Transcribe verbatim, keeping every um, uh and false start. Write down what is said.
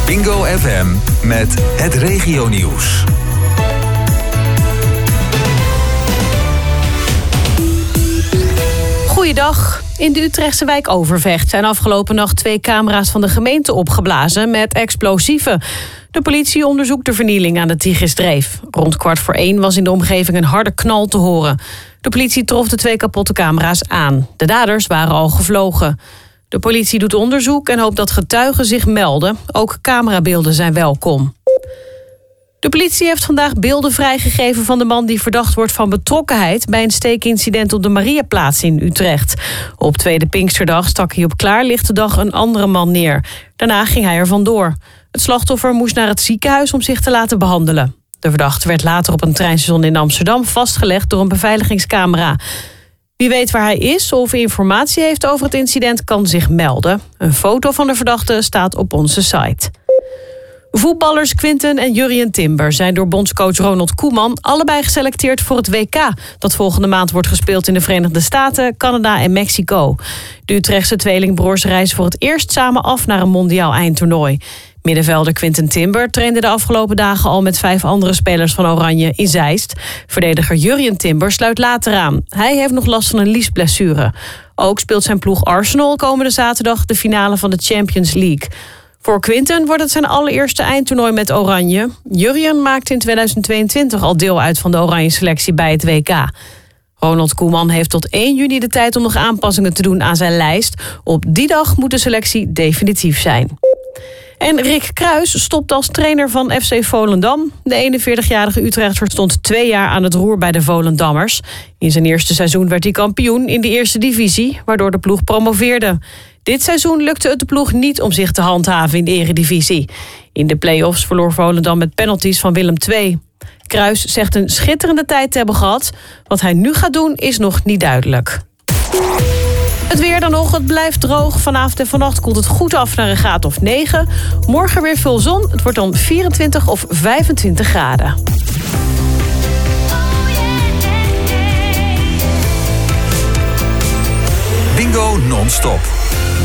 Bingo F M met het regionieuws. Goeiedag. In de Utrechtse wijk Overvecht zijn afgelopen nacht twee camera's van de gemeente opgeblazen met explosieven. De politie onderzoekt de vernieling aan de Tigrisdreef. Rond kwart voor één was in de omgeving een harde knal te horen. De politie trof de twee kapotte camera's aan. De daders waren al gevlogen. De politie doet onderzoek en hoopt dat getuigen zich melden. Ook camerabeelden zijn welkom. De politie heeft vandaag beelden vrijgegeven van de man die verdacht wordt van betrokkenheid bij een steekincident op de Mariaplaats in Utrecht. Op tweede Pinksterdag stak hij op klaarlichte dag een andere man neer. Daarna ging hij er vandoor. Het slachtoffer moest naar het ziekenhuis om zich te laten behandelen. De verdachte werd later op een treinstation in Amsterdam vastgelegd door een beveiligingscamera. Wie weet waar hij is of informatie heeft over het incident kan zich melden. Een foto van de verdachte staat op onze site. Voetballers Quinten en Jurrien Timber zijn door bondscoach Ronald Koeman allebei geselecteerd voor het W K, dat volgende maand wordt gespeeld in de Verenigde Staten, Canada en Mexico. De Utrechtse tweelingbroers reizen voor het eerst samen af naar een mondiaal eindtoernooi. Middenvelder Quinten Timber trainde de afgelopen dagen al met vijf andere spelers van Oranje in Zeist. Verdediger Jurrien Timber sluit later aan. Hij heeft nog last van een liesblessure. Ook speelt zijn ploeg Arsenal komende zaterdag de finale van de Champions League. Voor Quinten wordt het zijn allereerste eindtoernooi met Oranje. Jurrien maakte in tweeduizend tweeëntwintig al deel uit van de Oranje selectie bij het W K. Ronald Koeman heeft tot één juni de tijd om nog aanpassingen te doen aan zijn lijst. Op die dag moet de selectie definitief zijn. En Rick Kruis stopt als trainer van F C Volendam. De eenenveertigjarige Utrechter stond twee jaar aan het roer bij de Volendammers. In zijn eerste seizoen werd hij kampioen in de eerste divisie, waardoor de ploeg promoveerde. Dit seizoen lukte het de ploeg niet om zich te handhaven in de eredivisie. In de play-offs verloor Volendam met penalties van Willem twee. Kruis zegt een schitterende tijd te hebben gehad. Wat hij nu gaat doen is nog niet duidelijk. Het weer dan nog, het blijft droog. Vanavond en vannacht koelt het goed af naar een graad of negen. Morgen weer veel zon, het wordt dan vierentwintig of vijfentwintig graden. Bingo non-stop.